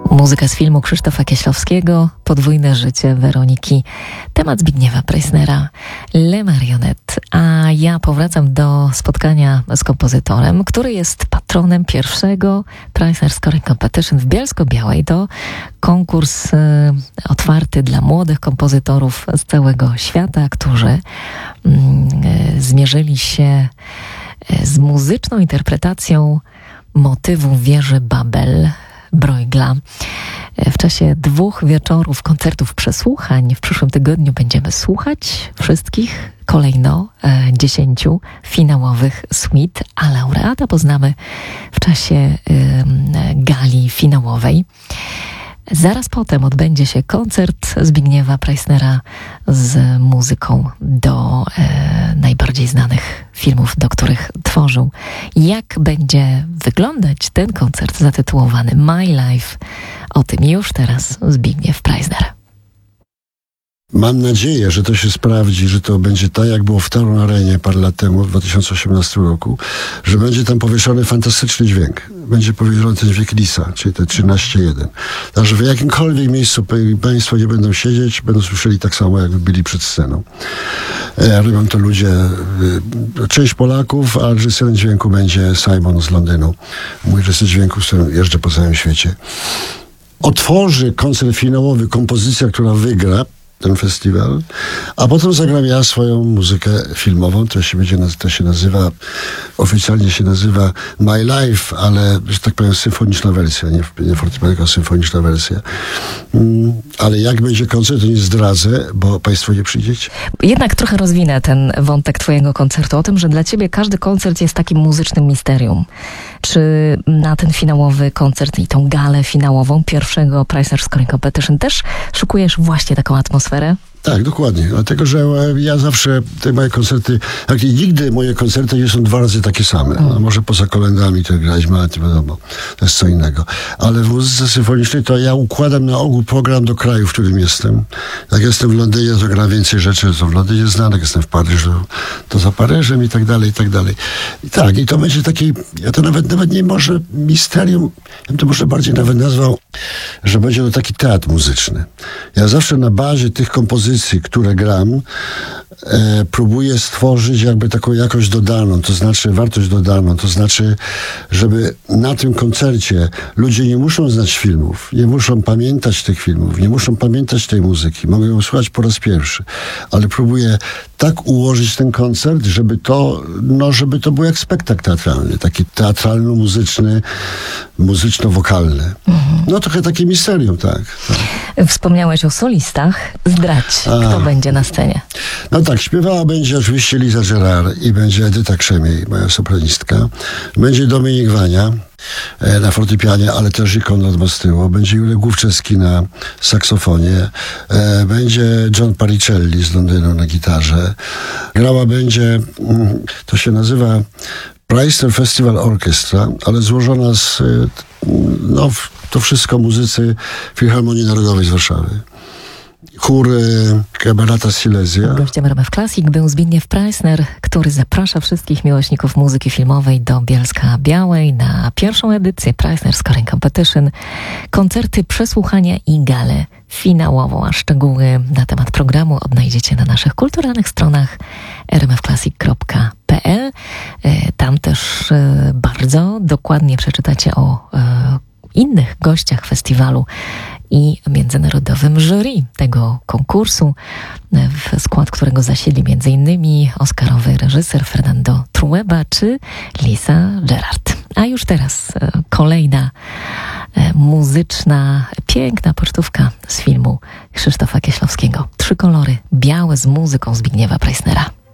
Muzyka z filmu Krzysztofa Kieślowskiego, Podwójne życie Weroniki, temat Zbigniewa Preissnera, Le Marionette. A ja powracam do spotkania z kompozytorem, który jest patronem pierwszego Preissner Scoring Competition w Bielsko-Białej. To konkurs otwarty dla młodych kompozytorów z całego świata, którzy zmierzyli się z muzyczną interpretacją motywu wieży Babel Bruegla. W czasie 2 wieczorów koncertów przesłuchań w przyszłym tygodniu będziemy słuchać wszystkich kolejno 10 finałowych suite, a laureata poznamy w czasie gali finałowej. Zaraz potem odbędzie się koncert Zbigniewa Preissnera z muzyką do najbardziej znanych filmów, do których tworzył. Jak będzie wyglądać ten koncert zatytułowany My Life? O tym już teraz Zbigniew Preissner. Mam nadzieję, że to się sprawdzi, że to będzie tak, jak było w Taurun Arenie parę lat temu, w 2018 roku, że będzie tam powieszony fantastyczny dźwięk. Będzie powieszony ten dźwięk Lisa, czyli te 13.1. Także w jakimkolwiek miejscu Państwo nie będą siedzieć, będą słyszeli tak samo, jakby byli przed sceną. Robią to ludzie, część Polaków, a reżyserem dźwięku będzie Simon z Londynu. Mój reżyser dźwięku, z którym jeżdżę po całym świecie. Otworzy koncert finałowy kompozycja, która wygra ten festiwal, a potem zagram ja swoją muzykę filmową, to się nazywa, oficjalnie się nazywa My Life, ale, że tak powiem, symfoniczna wersja, nie fortepianowa, tylko symfoniczna wersja. Ale jak będzie koncert, to nie zdradzę, bo Państwo nie przyjdziecie. Jednak trochę rozwinę ten wątek Twojego koncertu, o tym, że dla Ciebie każdy koncert jest takim muzycznym misterium. Czy na ten finałowy koncert i tą galę finałową pierwszego Preissner Scoring Competition też szykujesz właśnie taką atmosferę? Tak, dokładnie. Dlatego, że ja zawsze te moje koncerty, jak i nigdy moje koncerty nie są 2 razy takie same. No, może poza kolendami to graliśmy, ale to wiadomo, to jest co innego. Ale w muzyce symfonicznej to ja układam na ogół program do kraju, w którym jestem. Jak jestem w Londynie, to gram więcej rzeczy, co w Londynie znam, jak jestem w Paryżu, to za Paryżem i tak dalej, i tak dalej. I tak, i to będzie taki, ja to nawet nie może misterium, ja bym to może bardziej nawet nazwał, że będzie to taki teatr muzyczny. Ja zawsze na bazie tych kompozycji, które gram, próbuję stworzyć jakby taką jakość dodaną, to znaczy wartość dodaną, to znaczy, żeby na tym koncercie ludzie nie muszą znać filmów, nie muszą pamiętać tych filmów, nie muszą pamiętać tej muzyki, mogą ją słuchać po raz pierwszy, ale próbuję tak ułożyć ten koncert, żeby to był jak spektakl teatralny, taki teatralno-muzyczny, muzyczno-wokalny. No trochę takie misterium, tak. Wspomniałeś o solistach. Zdradź, kto będzie na scenie. No tak, śpiewała będzie oczywiście Liza Gerard i będzie Edyta Krzemiej, moja sopranistka. Będzie Dominik Wania na fortepianie, ale też i Konrad Mostyło. Będzie Julek Główczewski na saksofonie. Będzie John Paricelli z Londynu na gitarze. Grała będzie, to się nazywa Preissner Festival Orchestra, ale złożona z, to wszystko muzycy Filharmonii Narodowej z Warszawy. Chór Kamerata Silesia. Gościem RMF Classic był Zbigniew Preissner, który zaprasza wszystkich miłośników muzyki filmowej do Bielska-Białej na pierwszą edycję Preissner Scoring Competition. Koncerty, przesłuchania i galę finałową, a szczegóły na temat programu odnajdziecie na naszych kulturalnych stronach rmfclassic.pl. Tam też bardzo dokładnie przeczytacie o innych gościach festiwalu i międzynarodowym jury tego konkursu, w skład którego zasiedli m.in. oscarowy reżyser Fernando Trueba czy Lisa Gerard. A już teraz kolejna muzyczna, piękna pocztówka z filmu Krzysztofa Kieślowskiego. 3 kolory, białe z muzyką Zbigniewa Preissnera.